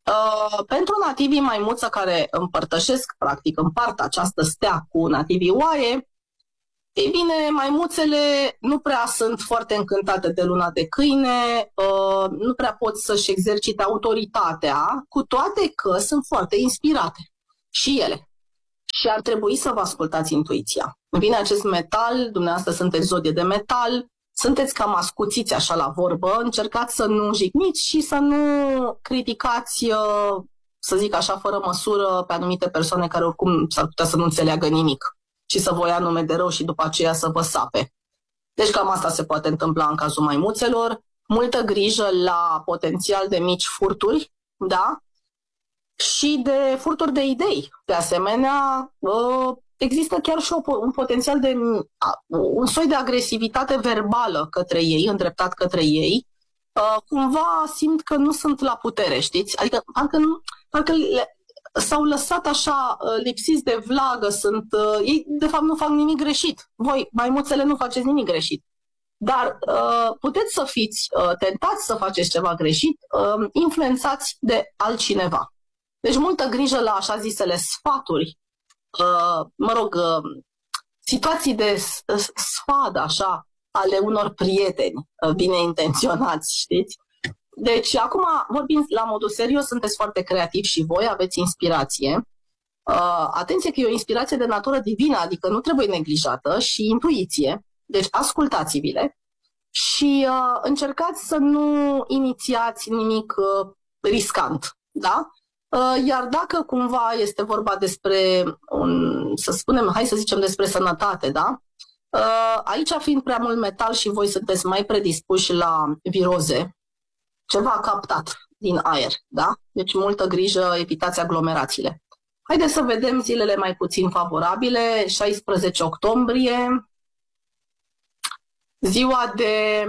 Pentru nativii maimuță care împărtășesc, practic, împart această stea cu nativii oaie, ei bine, maimuțele nu prea sunt foarte încântate de luna de câine, nu prea pot să-și exercite autoritatea, cu toate că sunt foarte inspirate și ele. Și ar trebui să vă ascultați intuiția. Vine acest metal, dumneavoastră sunteți zodie de metal, sunteți cam ascuțiți așa la vorbă, încercați să nu jigniți și să nu criticați, să zic așa, fără măsură pe anumite persoane care oricum s-ar putea să nu înțeleagă nimic și să vă ia nume de rău și după aceea să vă sape. Deci cam asta se poate întâmpla în cazul maimuțelor. Multă grijă la potențial de mici furturi, da? Și de furturi de idei. De asemenea, există chiar și un potențial de un soi de agresivitate verbală către ei, îndreptat către ei. Cumva simt că nu sunt la putere, știți? Adică parcă s-au lăsat așa lipsiți de vlagă, ei de fapt nu fac nimic greșit. Voi, maimuțele, nu faceți nimic greșit. Dar puteți să fiți tentați să faceți ceva greșit, influențați de altcineva. Deci multă grijă la așa zisele sfaturi, situații de sfadă așa ale unor prieteni bine intenționați, știți? Deci acum vorbim la modul serios, sunteți foarte creativi și voi, aveți inspirație. Atenție că e o inspirație de natură divină, adică nu trebuie neglijată, și intuiție. Deci ascultați-vi-le și încercați să nu inițiați nimic riscant, da? Iar dacă cumva este vorba despre, să spunem, hai să zicem despre sănătate, da? Aici fiind prea mult metal și voi sunteți mai predispuși la viroze, ceva captat din aer, da? Deci multă grijă, evitați aglomerațiile. Haideți să vedem zilele mai puțin favorabile. 16 octombrie, ziua de...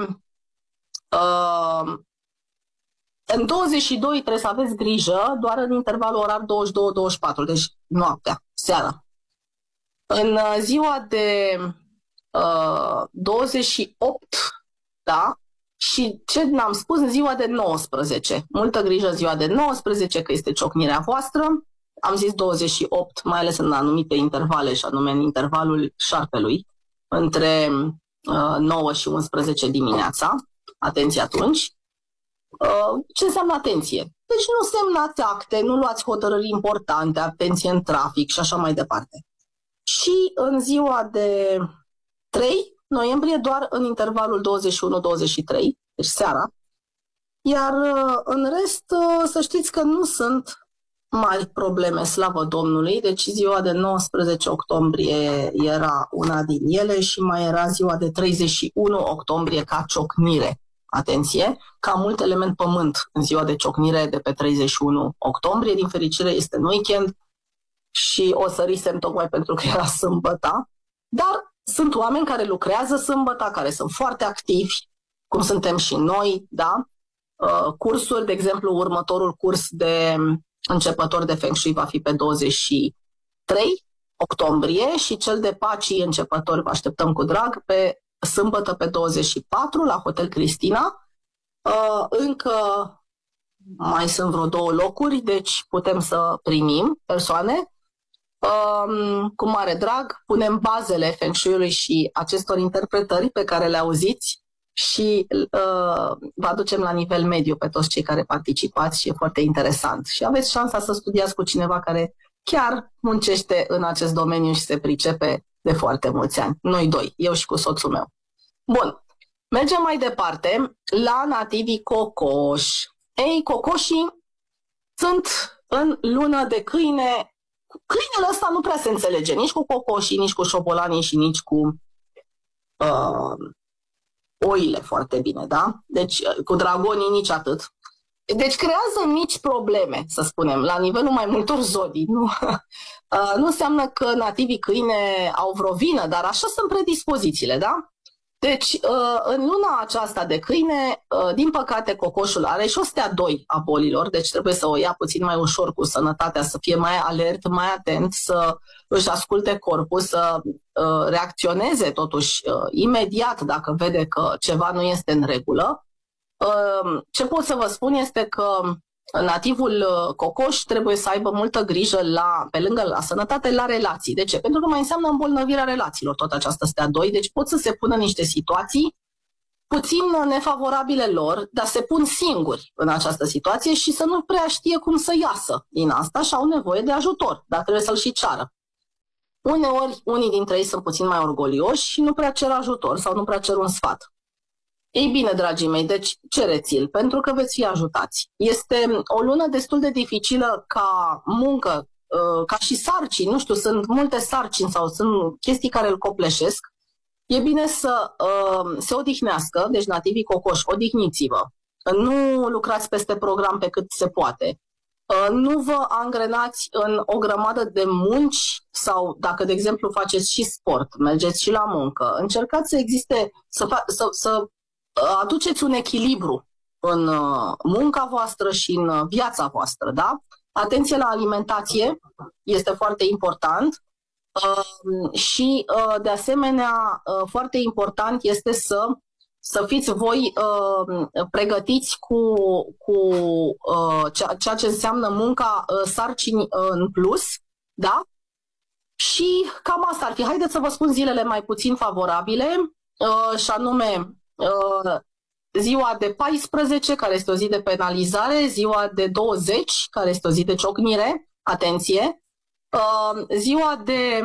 în 22 trebuie să aveți grijă, doar în intervalul orar 22-24, deci noaptea, seara. În ziua de 28, da? Și ce n-am spus, în ziua de 19. Multă grijă în ziua de 19, că este ciocnirea voastră. Am zis 28, mai ales în anumite intervale, și anume în intervalul șarpelui, între 9 și 11 dimineața. Atenție atunci. Ce înseamnă atenție? Deci nu semnați acte, nu luați hotărâri importante, atenție în trafic și așa mai departe. Și în ziua de 3 noiembrie, doar în intervalul 21-23, deci seara. Iar în rest, să știți că nu sunt mari probleme, slavă Domnului. Deci ziua de 19 octombrie era una din ele și mai era ziua de 31 octombrie ca ciocnire. Atenție, ca mult element pământ în ziua de ciocnire de pe 31 octombrie. Din fericire este în weekend și o sărisem tocmai pentru că era sâmbătă. Dar sunt oameni care lucrează sâmbătă, care sunt foarte activi, cum suntem și noi, da? Cursuri, de exemplu, următorul curs de începător de Feng Shui va fi pe 23 octombrie și cel de pacii începători vă așteptăm cu drag pe sâmbătă pe 24 la Hotel Cristina. Încă mai sunt vreo 2 locuri, deci putem să primim persoane. Cu mare drag, punem bazele Feng Shui-ului și acestor interpretări pe care le auziți și vă aducem la nivel mediu pe toți cei care participați și e foarte interesant. Și aveți șansa să studiați cu cineva care chiar muncește în acest domeniu și se pricepe de foarte mulți ani. Noi doi, eu și cu soțul meu. Bun, mergem mai departe la nativii cocoși. Ei, cocoșii sunt în lună de câine. Câinele ăsta nu prea se înțelege nici cu cocoșii, nici cu șobolanii și nici cu oile foarte bine, da? Deci cu dragonii nici atât. Deci creează mici probleme, să spunem, la nivelul mai multor zodii. Nu înseamnă că nativii câine au vreo vină, dar așa sunt predispozițiile, da? Deci, în luna aceasta de câine, din păcate, cocoșul are și o stea 2 a bolilor, deci trebuie să o ia puțin mai ușor cu sănătatea, să fie mai alert, mai atent, să își asculte corpul, să reacționeze totuși imediat dacă vede că ceva nu este în regulă. Ce pot să vă spun este că nativul cocoș trebuie să aibă multă grijă pe lângă la sănătate, la relații. De ce? Pentru că mai înseamnă îmbolnăvirea relațiilor tot această stea 2, deci pot să se pună niște situații puțin nefavorabile lor, dar se pun singuri în această situație și să nu prea știe cum să iasă din asta și au nevoie de ajutor, dar trebuie să-l și ceară. Uneori, unii dintre ei sunt puțin mai orgolioși și nu prea cer ajutor sau nu prea cer un sfat. Ei bine, dragii mei, deci cereți-l, pentru că veți fi ajutați. Este o lună destul de dificilă ca muncă, ca și sarcini, nu știu, sunt multe sarcini sau sunt chestii care îl copleșesc. E bine să se odihnească, deci nativii cocoși, odihniți-vă. Nu lucrați peste program pe cât se poate. Nu vă angrenați în o grămadă de munci sau dacă, de exemplu, faceți și sport, mergeți și la muncă. Încercați să existe, să aduceți un echilibru în munca voastră și în viața voastră, da? Atenție la alimentație, este foarte important. Și, de asemenea, foarte important este să fiți voi pregătiți cu ceea ce înseamnă munca, sarcini în plus, da? Și cam asta ar fi. Haideți să vă spun zilele mai puțin favorabile, și anume ziua de 14, care este o zi de penalizare, ziua de 20, care este o zi de ciocnire, atenție, ziua de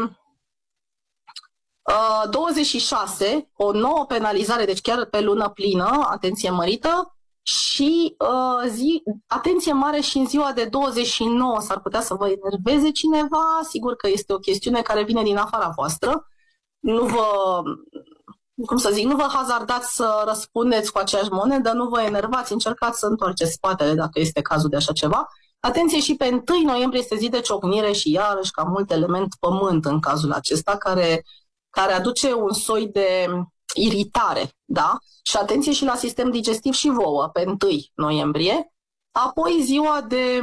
26, o nouă penalizare, deci chiar pe lună plină, atenție mărită, și atenție mare și în ziua de 29 s-ar putea să vă enerveze cineva, sigur că este o chestiune care vine din afara voastră, nu vă, cum să zic, nu vă hazardați să răspundeți cu aceeași monedă, nu vă enervați, încercați să întoarceți spatele dacă este cazul de așa ceva. Atenție, și pe 1 noiembrie este zi de ciocnire și iarăși ca mult element pământ în cazul acesta, care aduce un soi de iritare, da? Și atenție și la sistem digestiv și vouă pe 1 noiembrie. Apoi ziua de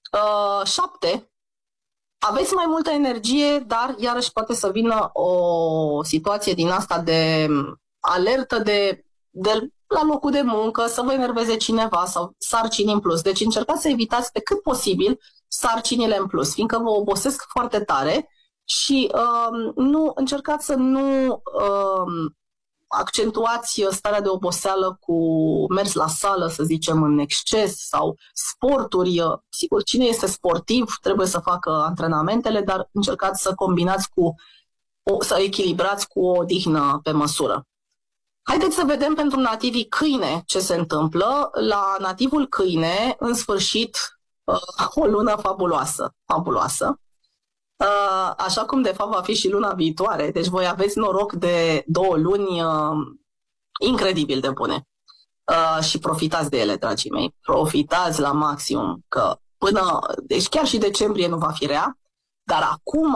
7, aveți mai multă energie, dar iarăși poate să vină o situație din asta de alertă de la locul de muncă, să vă enerveze cineva sau sarcini în plus. Deci încercați să evitați pe cât posibil sarcinile în plus, fiindcă vă obosesc foarte tare și încercați să nu accentuați starea de oboseală cu mers la sală, să zicem, în exces sau sporturi. Sigur, cine este sportiv trebuie să facă antrenamentele, dar încercați să combinați să echilibrați cu o odihnă pe măsură. Haideți să vedem pentru nativii câine ce se întâmplă. La nativul câine, în sfârșit, o lună fabuloasă. Așa cum de fapt va fi și luna viitoare. Deci voi aveți noroc de 2 luni incredibil de bune. Și profitați de ele, dragii mei. Profitați la maximum, că deci chiar și decembrie nu va fi rea, dar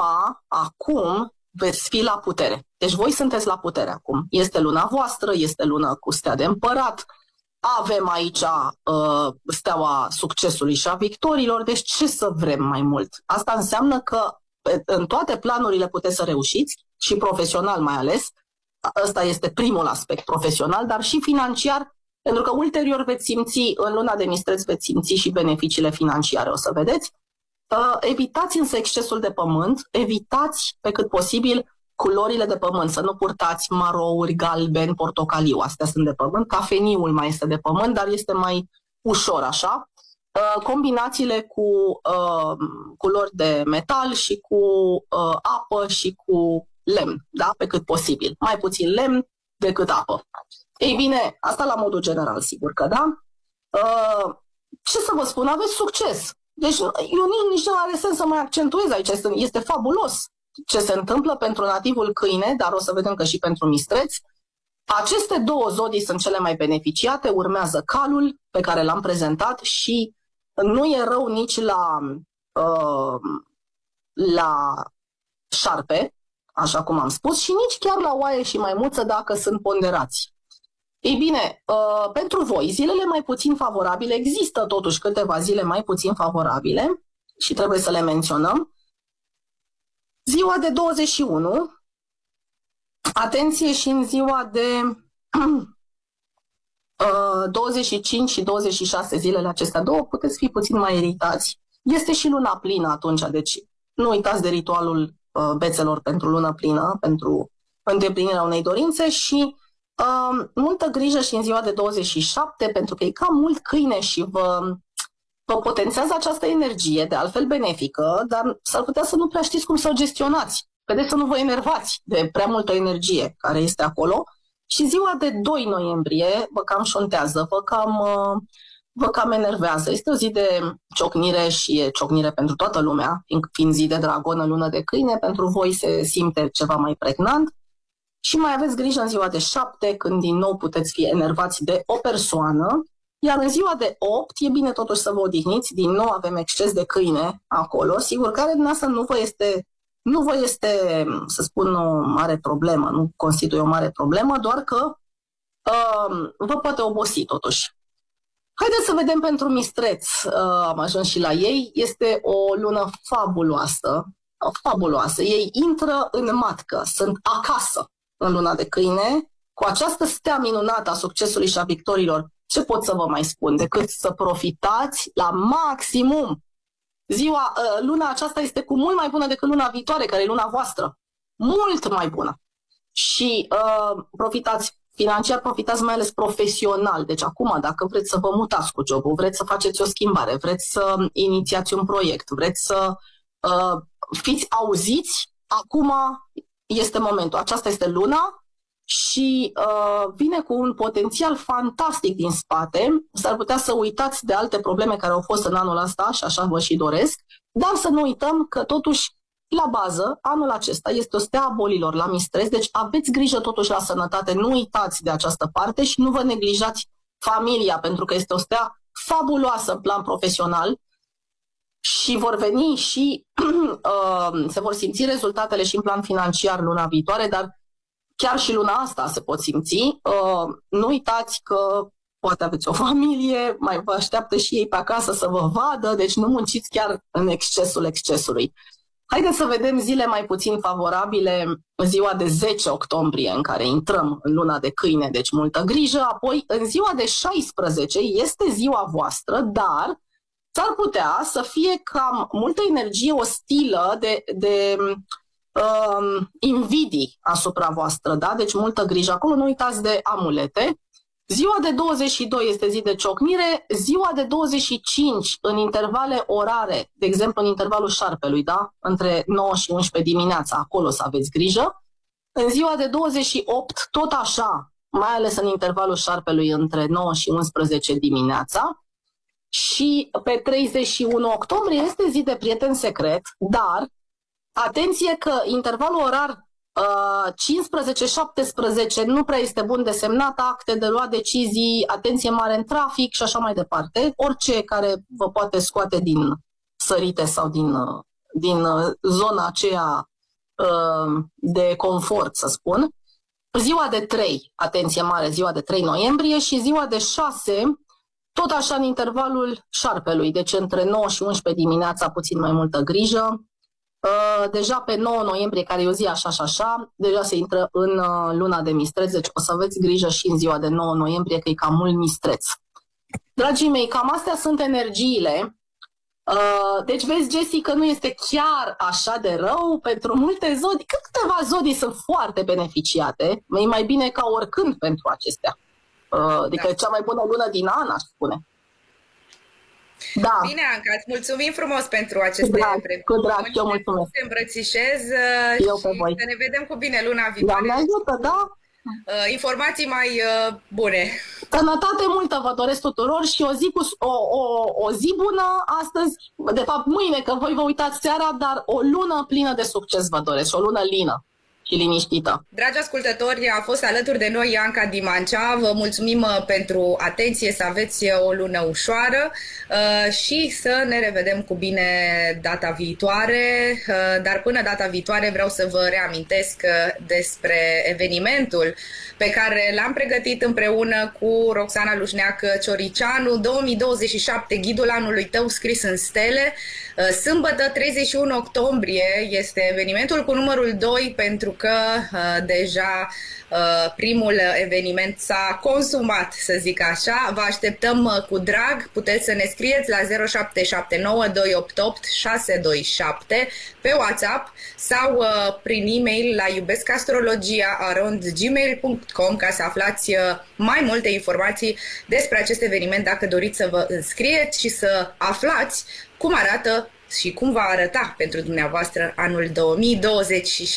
acum veți fi la putere. Deci voi sunteți la putere acum. Este luna voastră, este luna cu stea de împărat, avem aici steaua succesului și a victoriilor, deci ce să vrem mai mult? Asta înseamnă că în toate planurile puteți să reușiți, și profesional mai ales. Ăsta este primul aspect profesional, dar și financiar, pentru că ulterior veți simți, în luna de mistreț veți simți și beneficiile financiare, o să vedeți. Evitați însă excesul de pământ, evitați pe cât posibil culorile de pământ, să nu purtați marouri, galben, portocaliu, astea sunt de pământ, cafeniul mai este de pământ, dar este mai ușor așa. Combinațiile cu culori de metal și cu apă și cu lemn, da? Pe cât posibil. Mai puțin lemn decât apă. Ei bine, asta la modul general, sigur că da. Ce să vă spun, aveți succes. Deci eu nici nu are sens să mai accentuez aici, este fabulos ce se întâmplă pentru nativul câine, dar o să vedem că și pentru mistreți. Aceste 2 zodii sunt cele mai beneficiate, urmează calul pe care l-am prezentat și nu e rău nici la șarpe, așa cum am spus, și nici chiar la oaie și maimuță dacă sunt ponderați. Ei bine, pentru voi, zilele mai puțin favorabile, există totuși câteva zile mai puțin favorabile și trebuie să le menționăm. Ziua de 21, atenție și în ziua de 25 și 26 zilele acestea două puteți fi puțin mai iritați. Este și luna plină atunci, deci nu uitați de ritualul bețelor pentru lună plină, pentru îndeplinirea unei dorințe și multă grijă și în ziua de 27, pentru că e cam mult câine și vă potențează această energie, de altfel benefică, dar s-ar putea să nu prea știți cum să o gestionați. Vedeți, să nu vă enervați de prea multă energie care este acolo. Și ziua de 2 noiembrie vă cam șontează, vă cam enervează. Este o zi de ciocnire și e ciocnire pentru toată lumea, fiind zi de dragon în lună de câine, pentru voi se simte ceva mai pregnant. Și mai aveți grijă în ziua de 7, când din nou puteți fi enervați de o persoană, iar în ziua de 8 e bine totuși să vă odihniți, din nou avem exces de câine acolo, sigur, care din asta nu vă este, să spun, o mare problemă, nu constituie o mare problemă, doar că vă poate obosi totuși. Haideți să vedem pentru mistreți, am ajuns și la ei, este o lună fabuloasă. Ei intră în matcă, sunt acasă în luna de câine, cu această stea minunată a succesului și a victoriilor. Ce pot să vă mai spun decât să profitați la maximum. Luna aceasta este cu mult mai bună decât luna viitoare, care e luna voastră. Mult mai bună. Și profitați financiar, profitați mai ales profesional. Deci acum, dacă vreți să vă mutați cu jobul, vreți să faceți o schimbare, vreți să inițiați un proiect, vreți să fiți auziți, acum este momentul. Aceasta este luna și vine cu un potențial fantastic din spate. S-ar putea să uitați de alte probleme care au fost în anul ăsta și așa vă și doresc, dar să nu uităm că totuși la bază, anul acesta este o stea a bolilor la mistreți, deci aveți grijă totuși la sănătate, nu uitați de această parte și nu vă neglijați familia, pentru că este o stea fabuloasă în plan profesional și vor veni și se vor simți rezultatele și în plan financiar luna viitoare, dar chiar și luna asta se pot simți. Nu uitați că poate aveți o familie, mai vă așteaptă și ei pe acasă să vă vadă, deci nu munciți chiar în excesul excesului. Haideți să vedem zile mai puțin favorabile, ziua de 10 octombrie în care intrăm în luna de câine, deci multă grijă, apoi în ziua de 16 este ziua voastră, dar s-ar putea să fie cam multă energie ostilă de invidii asupra voastră, da? Deci multă grijă acolo, nu uitați de amulete. Ziua de 22 este zi de ciocnire, ziua de 25 în intervale orare, de exemplu în intervalul șarpelui, da? Între 9 și 11 dimineața, acolo să aveți grijă. În ziua de 28, tot așa, mai ales în intervalul șarpelui între 9 și 11 dimineața. Și pe 31 octombrie este zi de prieten secret, dar atenție că intervalul orar 15-17 nu prea este bun de semnat, acte de luat decizii, atenție mare în trafic și așa mai departe. Orice care vă poate scoate din sărite sau din zona aceea de confort, să spun. Ziua de 3, atenție mare, ziua de 3 noiembrie și ziua de 6, tot așa în intervalul șarpelui, deci între 9 și 11 dimineața puțin mai multă grijă. Deja pe 9 noiembrie, care e o zi așa și așa, deja se intră în luna de mistreț, deci o să aveți grijă și în ziua de 9 noiembrie, că e cam mult mistreț. Dragii mei, cam astea sunt energiile. Deci vezi, Jessie, că nu este chiar așa de rău pentru multe zodii. Câteva zodii sunt foarte beneficiate, e mai bine ca oricând pentru acestea. Adică cea mai bună lună din an, aș spune. Da. Bine, Anca, îți mulțumim frumos pentru aceste previziuni. Cu drag, eu mulțumesc. Te îmbrățișez eu pe voi. Să ne vedem cu bine luna viitoare. Doamne ajută, da? Informații mai bune. Sănătate multă vă doresc tuturor și o zi bună astăzi, de fapt mâine, că voi vă uitați seara, dar o lună plină de succes vă doresc, o lună lină și liniștită. Dragi ascultători, a fost alături de noi Anca Dimancea. Vă mulțumim pentru atenție, să aveți o lună ușoară și să ne revedem cu bine data viitoare. Dar până data viitoare vreau să vă reamintesc despre evenimentul pe care l-am pregătit împreună cu Roxana Lușneac-Cioricianu, 2027, ghidul anului tău scris în stele. Sâmbătă 31 octombrie este evenimentul cu numărul 2, pentru că deja primul eveniment s-a consumat, să zic așa. Vă așteptăm cu drag. Puteți să ne scrieți la 0779 288 627 pe WhatsApp sau prin e-mail la iubescastrologia@gmail.com ca să aflați mai multe informații despre acest eveniment, dacă doriți să vă înscrieți și să aflați cum arată și cum va arăta pentru dumneavoastră anul 2026.